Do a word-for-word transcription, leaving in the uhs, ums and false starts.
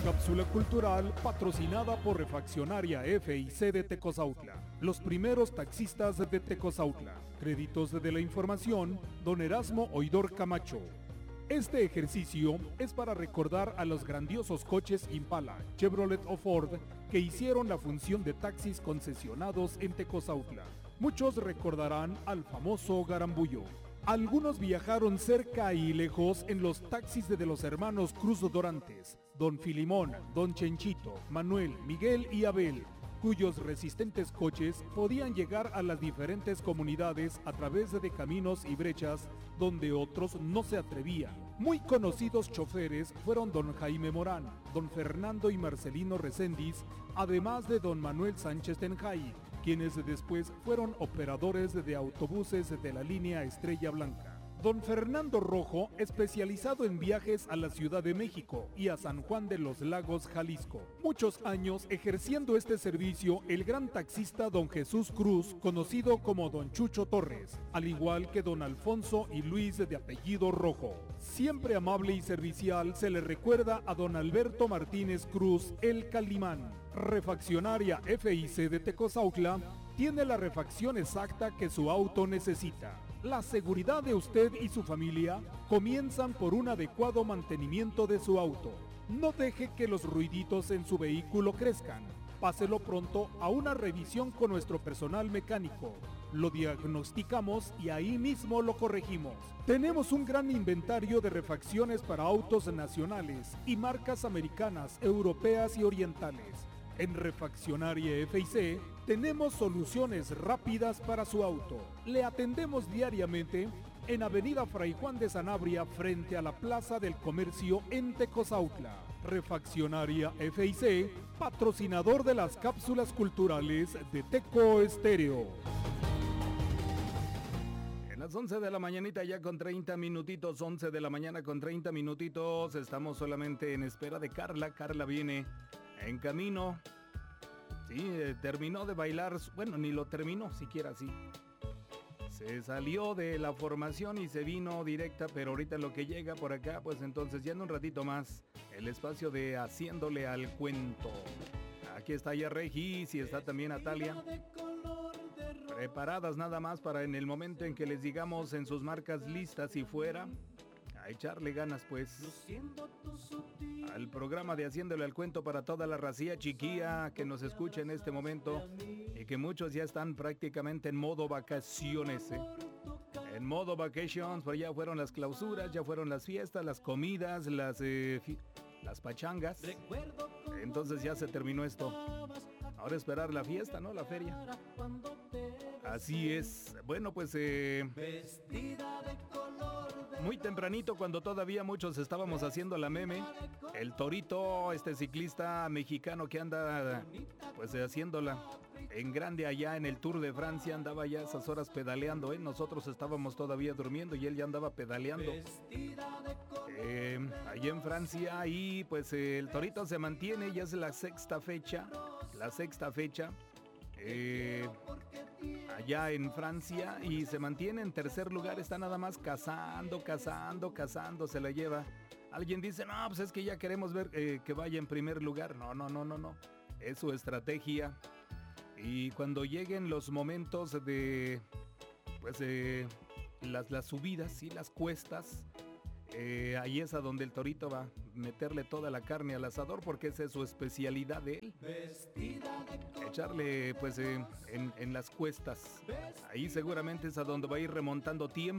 Cápsula cultural patrocinada por Refaccionaria F I C de Tecozautla. Los primeros taxistas de Tecozautla. Créditos de la información, don Erasmo Oidor Camacho. Este ejercicio es para recordar a los grandiosos coches Impala, Chevrolet o Ford que hicieron la función de taxis concesionados en Tecozautla. Muchos recordarán al famoso Garambullo. Algunos viajaron cerca y lejos en los taxis de los hermanos Cruz Dorantes, don Filimón, don Chenchito, Manuel, Miguel y Abel, cuyos resistentes coches podían llegar a las diferentes comunidades a través de caminos y brechas donde otros no se atrevían. Muy conocidos choferes fueron don Jaime Morán, don Fernando y Marcelino Recendis, además de don Manuel Sánchez Tenjay, quienes después fueron operadores de autobuses de la línea Estrella Blanca. Don Fernando Rojo, especializado en viajes a la Ciudad de México y a San Juan de los Lagos, Jalisco. Muchos años ejerciendo este servicio el gran taxista don Jesús Cruz, conocido como don Chucho Torres, al igual que don Alfonso y Luis de apellido Rojo. Siempre amable y servicial se le recuerda a don Alberto Martínez Cruz, el Calimán. Refaccionaria F I C de Tecozautla tiene la refacción exacta que su auto necesita. La seguridad de usted y su familia comienzan por un adecuado mantenimiento de su auto. No deje que los ruiditos en su vehículo crezcan. Páselo pronto a una revisión con nuestro personal mecánico. Lo diagnosticamos y ahí mismo lo corregimos. Tenemos un gran inventario de refacciones para autos nacionales y marcas americanas, europeas y orientales. En Refaccionaria F I C tenemos soluciones rápidas para su auto. Le atendemos diariamente en Avenida Fray Juan de Sanabria frente a la Plaza del Comercio en Tecozautla. Refaccionaria F I C, patrocinador de las cápsulas culturales de Teco Estéreo. En las once de la mañanita ya con treinta minutitos, once de la mañana con treinta minutitos, estamos solamente en espera de Carla. Carla viene en camino. Sí, eh, terminó de bailar, bueno, ni lo terminó siquiera así. Se salió de la formación y se vino directa, pero ahorita lo que llega por acá, pues entonces ya en un ratito más, el espacio de Haciéndole al Cuento. Aquí está ya Regis y está también Natalia. Preparadas nada más para en el momento en que les digamos en sus marcas listas y fuera, a echarle ganas pues al programa de Haciéndole al Cuento para toda la racía chiquilla que nos escucha en este momento y que muchos ya están prácticamente en modo vacaciones, ¿eh? En modo vacations, pues ya fueron las clausuras, ya fueron las fiestas, las comidas, las, eh, fi- las pachangas. Entonces ya se terminó esto. Ahora esperar la fiesta, ¿no? La feria. Así es. Bueno, pues eh, muy tempranito, cuando todavía muchos estábamos haciendo la meme, el Torito, este ciclista mexicano que anda pues haciéndola en grande allá en el Tour de Francia, andaba ya esas horas pedaleando, ¿eh? Nosotros estábamos todavía durmiendo y él ya andaba pedaleando eh, allá en Francia. Y pues eh, el Torito se mantiene, ya es la sexta fecha, la sexta fecha. Eh, allá en Francia y se mantiene en tercer lugar, está nada más cazando, cazando, cazando, se la lleva. Alguien dice, no, pues es que ya queremos ver eh, que vaya en primer lugar. No, no, no, no, no, es su estrategia. Y cuando lleguen los momentos de, pues, eh, las, las subidas y las cuestas, Eh, ahí es a donde el Torito va a meterle toda la carne al asador, porque esa es su especialidad de él. Echarle pues eh, en, en las cuestas. Ahí seguramente es a donde va a ir remontando tiempo.